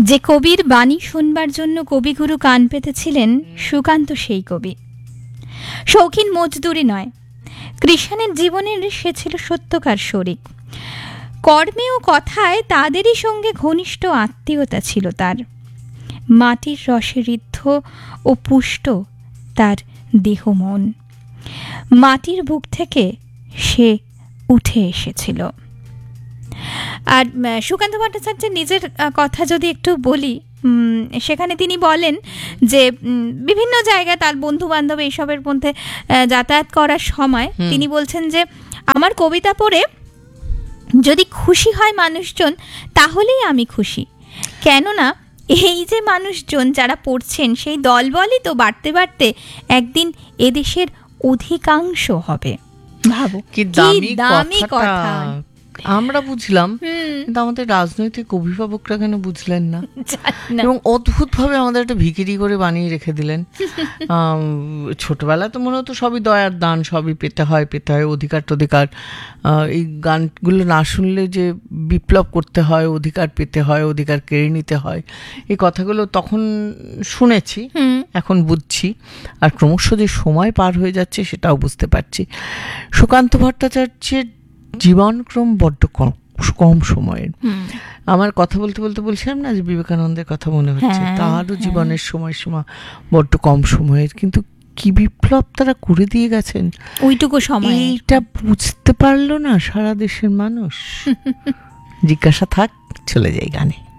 যে কবির বাণী শুনবার জন্য কবিগুরু কান পেতেছিলেন, সুকান্ত সেই কবি। শৌখিন মজদুরি নয়, কৃষাণের জীবনের সে ছিল সত্যকার শরিক। কর্মে ও কথায় তাদেরই সঙ্গে ঘনিষ্ঠ আত্মীয়তা ছিল তার। মাটির রসে ঋদ্ধ ও পুষ্ট তার দেহ মন। মাটির বুক থেকে সে উঠে এসেছিল। আর সুকান্ত ভট্টাচার্যের নিজের কথা যদি একটু বলি, সেখানে তিনি বলেন যে বিভিন্ন জায়গায় তার বন্ধু বান্ধব এইসবের মধ্যে যাতায়াত করার সময় তিনি বলছেন যে আমার কবিতা পড়ে যদি খুশি হয় মানুষজন তাহলেই আমি খুশি, কেননা এই যে মানুষজন যারা পড়ছেন সেই দলবলই তো বাড়তে বাড়তে একদিন এদেশের অধিকাংশ হবে। ভাবো কি দামি কথা। আমরা বুঝলাম, কিন্তু আমাদের রাজনৈতিক অভিভাবকরা কেন বুঝলেন না? এবং অদ্ভুতভাবে আমাদের একটা ভিখিরি করে বানিয়ে রেখে দিলেন। ছোটবেলা তো মনে হতো সবই দয়ার দান, সবই পেতে হয় অধিকার টধিকার। এই গানগুলো না শুনলে যে বিপ্লব করতে হয়, অধিকার পেতে হয়, অধিকার কেড়ে নিতে হয়, এই কথাগুলো তখন শুনেছি, এখন বুঝছি। আর ক্রমশ যে সময় পার হয়ে যাচ্ছে সেটাও বুঝতে পারছি। সুকান্ত ভট্টাচার্যের জীবনক্রম বড্ড কম সময়ের। আমার কথা বলতে বলতে বলছিলাম না যে বিবেকানন্দের কথা মনে হচ্ছে, তারও জীবনের সময়সীমা বড্ড কম সময়ের, কিন্তু কি বিপ্লব তারা করে দিয়ে গেছেন ওইটুকু সময়। এইটা বুঝতে পারলো না সারা দেশের মানুষ। জিজ্ঞাসা থাক, চলে যাই গানে।